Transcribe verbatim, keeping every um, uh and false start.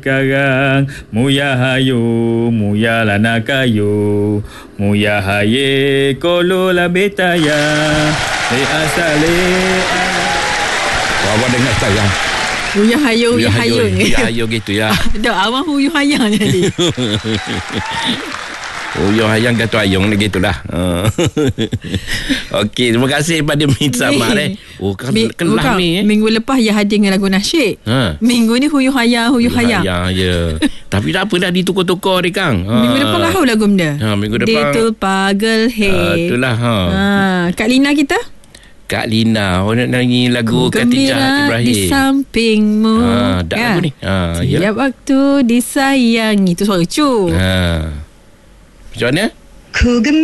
Karang muya hayu muya lana kayu muya haye kolo la betaya le asale. Awak dengar sekarang. Huyuh hayuh, huyuh hayuh. Huyuh hayuh gitu ya. Dah, awak huyuh hayang jadi. Huyuh hayang kata ayung ni gitulah. Okey, terima kasih pada Min Samad eh. Oh, kan Mi, kelah ni eh. Minggu lepas ya hadir dengan lagu nasyid. Ha. Minggu ni huyuh hayang, huyuh hayang. Ya, ya. Tapi tak apa dah ditukar-tukar ni Kang. Ha. Minggu depan lahu lagu benda. Ha, minggu depan. Detul pagel he. Uh, itulah ha. Ha, Kak Lina kita? Kak Lina, orang nak nyanyi lagu Ku Khatijah gembira Ibrahim. di sampingmu. Ha, dak Ya. lagu ni. Ha, ya. Tiap waktu disayangi. Itu suara cu. Ha. Macam mana? Ku